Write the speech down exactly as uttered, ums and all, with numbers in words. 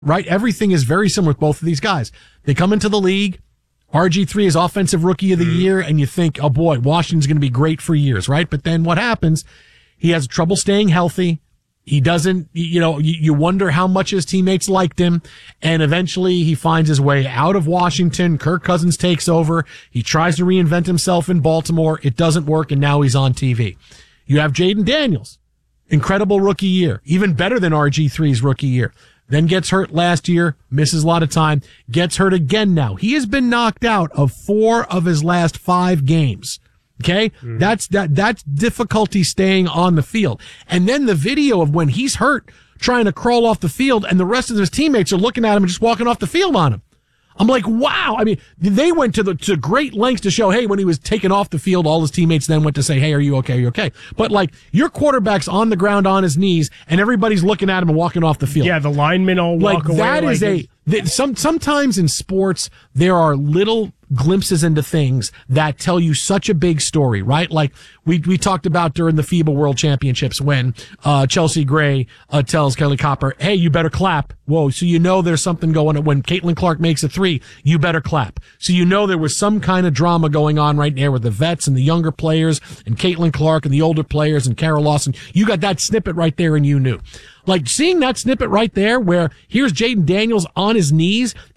right? Everything is very similar with both of these guys. They come into the league. R G three is offensive rookie of the year, and you think, oh boy, Washington's going to be great for years, right? But then what happens? He has trouble staying healthy. He doesn't, you know, you wonder how much his teammates liked him. And eventually he finds his way out of Washington. Kirk Cousins takes over. He tries to reinvent himself in Baltimore. It doesn't work. And now he's on T V. You have Jaden Daniels. Incredible rookie year. Even better than R G three's rookie year. Then gets hurt last year. Misses a lot of time. Gets hurt again now. He has been knocked out of four of his last five games. Okay? Mm-hmm. That's, that, that's difficulty staying on the field. And then the video of when he's hurt, trying to crawl off the field, and the rest of his teammates are looking at him and just walking off the field on him. I'm like, wow. I mean, they went to the, to great lengths to show, hey, when he was taken off the field, all his teammates then went to say, hey, are you okay? Are you okay? But like, your quarterback's on the ground on his knees, and everybody's looking at him and walking off the field. Yeah, the linemen all walk like, away. That like is a, th- some, sometimes in sports, there are little glimpses into things that tell you such a big story, right? Like we we talked about during the FIBA World Championships when uh Chelsea Gray uh, tells Kelly Copper, hey, you better clap. Whoa, so you know there's something going on. When Caitlin Clark makes a three, you better clap. So you know there was some kind of drama going on right there with the vets and the younger players and Caitlin Clark and the older players and Carol Lawson. You got that snippet right there and you knew. Like seeing that snippet right there where here's Jaden Daniels on his knees